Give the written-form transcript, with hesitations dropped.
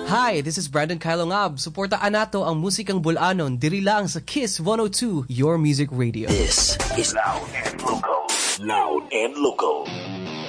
Hi, this is Brandon Kailongab. Suportaan nato ang musikang bulanon diri lang sa Kiss 102, your music radio. This is Loud and Local. Loud and Local.